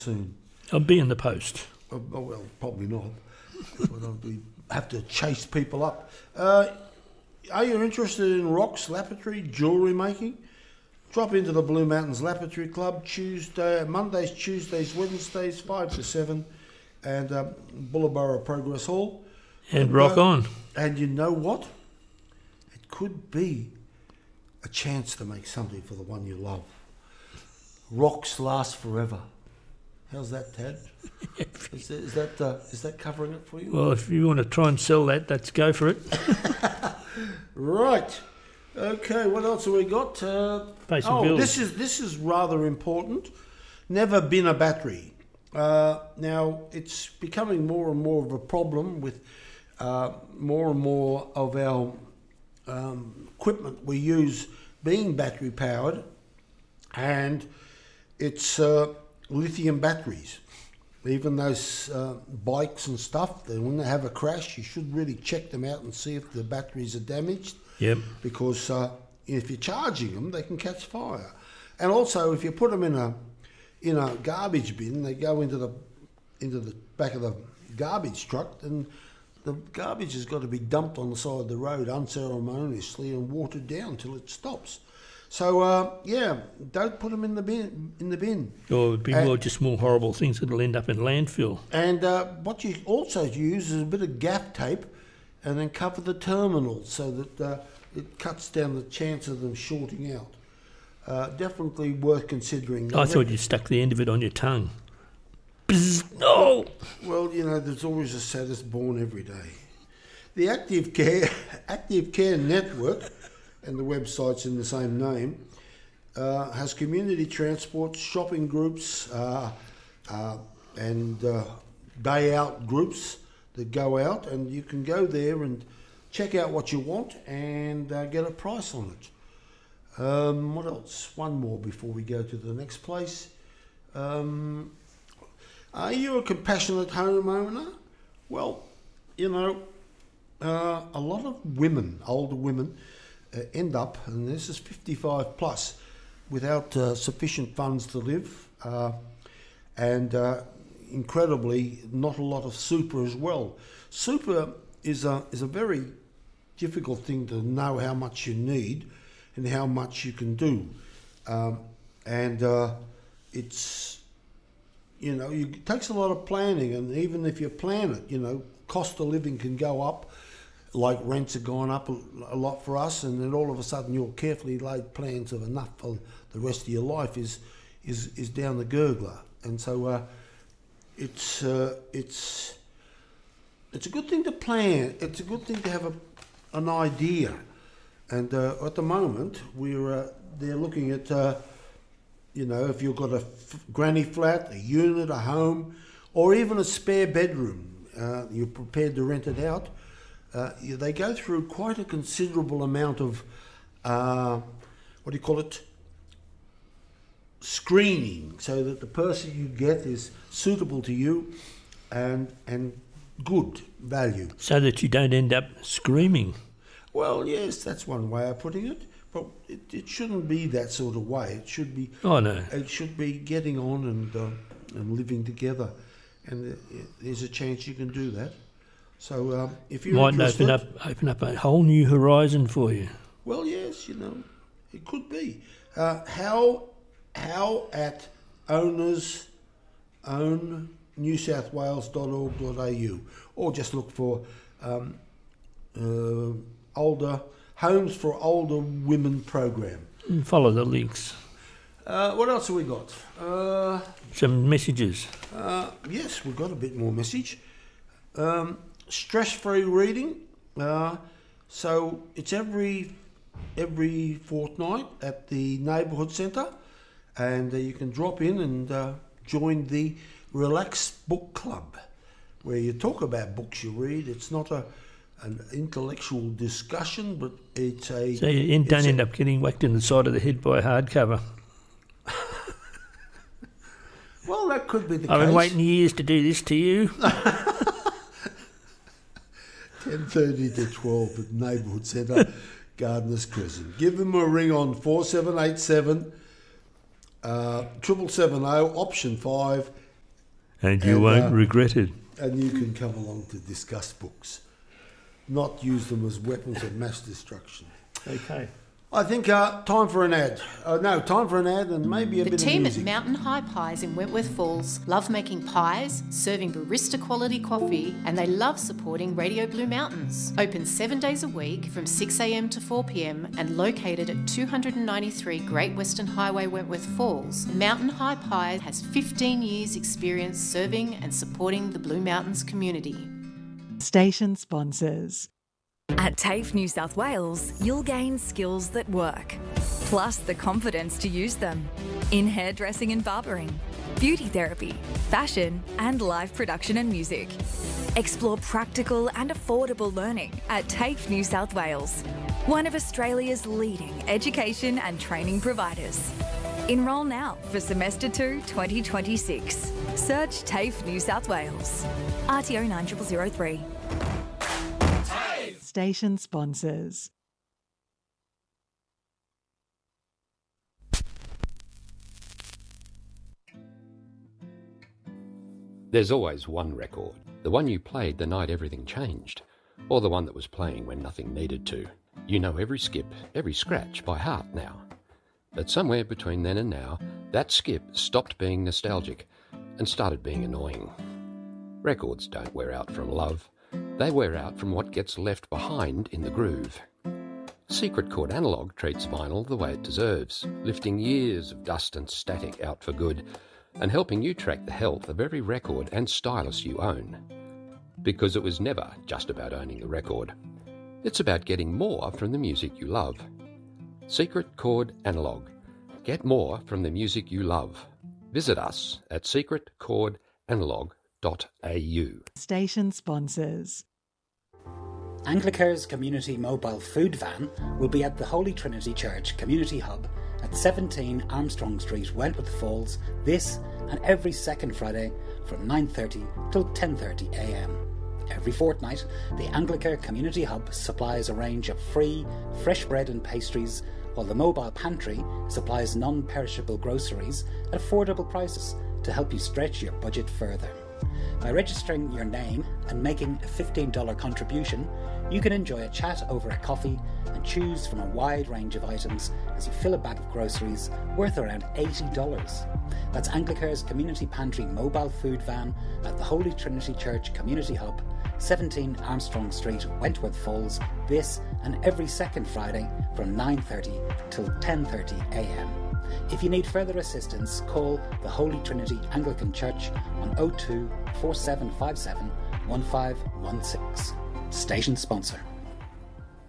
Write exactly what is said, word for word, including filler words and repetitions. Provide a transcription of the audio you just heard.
soon. I'll be in the post. Oh, oh, well, probably not. We have to chase people up. Uh, are you interested in rocks, lapidary, jewellery making? Drop into the Blue Mountains Lapidary Club Tuesday, Mondays, Tuesdays, Wednesdays, five to seven, and um, Bullaborough Progress Hall. And, and rock uh, on. And you know what? It could be a chance to make something for the one you love. Rocks last forever. How's that, Tad? Is that is that, uh, is that covering it for you? Well, if you want to try and sell that, let's go for it. Right. Okay. What else have we got? Uh, Pay some oh, bills. this is this is rather important. Never been a battery. Uh, now it's becoming more and more of a problem with uh, more and more of our um, equipment we use being battery powered, and it's uh, lithium batteries. Even those uh, bikes and stuff, they, when they have a crash, you should really check them out and see if the batteries are damaged. Yep. Because uh, if you're charging them, they can catch fire. And also, if you put them in a in a garbage bin, they go into the into the back of the garbage truck, and the garbage has got to be dumped on the side of the road unceremoniously and watered down till it stops. So uh, yeah, don't put them in the bin. In the bin. Or it would be and, more just more horrible things that'll end up in landfill. And uh, what you also use is a bit of gaff tape, and then cover the terminals so that uh, it cuts down the chance of them shorting out. Uh, definitely worth considering. I thought you stuck the end of it on your tongue. Bzz, no. Well, you know, there's always a saddest born every day. The Active Care Active Care Network, and the website's in the same name, uh, has community transport, shopping groups, uh, uh, and uh, day out groups that go out, and you can go there and check out what you want and uh, get a price on it. Um, what else? One more before we go to the next place. Um, are you a compassionate homeowner? Well, you know, uh, a lot of women, older women, uh, end up, and this is fifty-five plus, without uh, sufficient funds to live, uh, and uh, incredibly not a lot of super as well. Super is a is a very difficult thing to know how much you need and how much you can do, um, and uh, it's you know you, it takes a lot of planning, and even if you plan it, you know, cost of living can go up. Like rents have gone up a, a lot for us, and then all of a sudden your carefully laid plans of enough for the rest of your life is is is down the gurgler, and so uh, it's uh, it's it's a good thing to plan. It's a good thing to have a an idea, and uh, at the moment we're uh, they're looking at uh, you know, if you've got a f- granny flat, a unit, a home, or even a spare bedroom, uh, you're prepared to rent it out. Uh, they go through quite a considerable amount of, uh, what do you call it, screening, so that the person you get is suitable to you and and good value. So that you don't end up screaming. Well, yes, that's one way of putting it, but it, it shouldn't be that sort of way. It should be. Oh no. It should be getting on and uh, and living together, and uh, there's a chance you can do that. So um, if you might open up open up a whole new horizon for you. Well, yes, you know, it could be. Uh, how how at owners own new south wales dot org dot a u, or just look for um, uh, older homes for older women program. And follow the links. Uh, what else have we got? Uh, Some messages. Uh, yes, we've got a bit more message. Um, stress-free reading. Uh, so it's every every fortnight at the neighbourhood centre, and uh, you can drop in and uh, join the Relax Book Club, where you talk about books you read. It's not a an intellectual discussion, but it's a... So you don't end a, up getting whacked in the side of the head by a hardcover. Well, that could be the I've case. I've been waiting years to do this to you. ten thirty to twelve at Neighbourhood Centre, Gardeners Crescent. Give them a ring on four seven eight seven, uh, seven seven zero, option five, And you And, won't uh, regret it. And you can come along to discuss books, not use them as weapons of mass destruction. Okay. I think uh, time for an ad. Uh, no, time for an ad and maybe a The bit of team at music. Mountain High Pies in Wentworth Falls love making pies, serving barista quality coffee, and they love supporting Radio Blue Mountains. Open seven days a week from six a m to four p m and located at two ninety-three Great Western Highway, Wentworth Falls, Mountain High Pies has fifteen years experience serving and supporting the Blue Mountains community. Station sponsors. At TAFE New South Wales, you'll gain skills that work, plus the confidence to use them in hairdressing and barbering, beauty therapy, fashion, and live production and music. Explore practical and affordable learning at TAFE New South Wales, one of Australia's leading education and training providers. Enrol now for Semester two twenty twenty-six. Search TAFE New South Wales. R T O nine zero zero three. Station sponsors. There's always one record, the one you played the night everything changed, or the one that was playing when nothing needed to. You know every skip, every scratch by heart now. But somewhere between then and now, that skip stopped being nostalgic and started being annoying. Records don't wear out from love. They wear out from what gets left behind in the groove. Secret Chord Analog treats vinyl the way it deserves, lifting years of dust and static out for good, and helping you track the health of every record and stylus you own. Because it was never just about owning the record. It's about getting more from the music you love. Secret Chord Analog. Get more from the music you love. Visit us at secret chord analog dot a u. Station sponsors. Anglicare's community mobile food van will be at the Holy Trinity Church Community Hub at seventeen Armstrong Street, Wentworth Falls, this and every second Friday from nine thirty till ten thirty a m. Every fortnight, the Anglicare Community Hub supplies a range of free, fresh bread and pastries, while the mobile pantry supplies non-perishable groceries at affordable prices to help you stretch your budget further. By registering your name and making a fifteen dollars contribution, you can enjoy a chat over a coffee and choose from a wide range of items as you fill a bag of groceries worth around eighty dollars. That's Anglicare's Community Pantry mobile food van at the Holy Trinity Church Community Hub, seventeen Armstrong Street, Wentworth Falls, this and every second Friday from nine thirty till ten thirty a m. If you need further assistance, call the Holy Trinity Anglican Church on oh two, four seven five seven, one five one six. Station sponsor.